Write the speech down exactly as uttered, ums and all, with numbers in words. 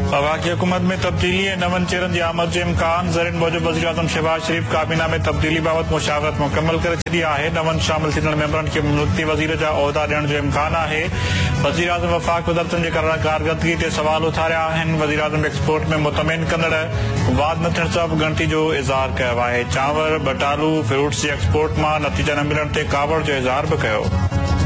वफाकी हुकूमत में तब्दीली ऐं नवनि चेहरनि जी आमद जो इम्कान। ज़रीन मूजिब वज़ीर आज़म शहबाज शरीफ काबीना में तब्दीली बाबति मुशावरत मुकम्मल करे छॾी आहे। नवनि शामिल थींदड़ मेंबरनि खे मुल्की वज़ीर जा उहिदा ॾियण जो इम्कान आहे। वज़ीर आज़म वफ़ाक़ वज़ारतुनि जे कारकर्दगी ते सवाल उथारिया आहिनि। वज़ीर आज़म एक्सपोर्ट में मुतमिन कंदड़ वाद न थियण सबबि ॻणती जो इज़हार कयो आहे। चांवर, बटालू, फ्रूट्स जी एक्सपोर्ट मां नतीजा न मिलण ते कावड़ जो इज़हार बि कयो।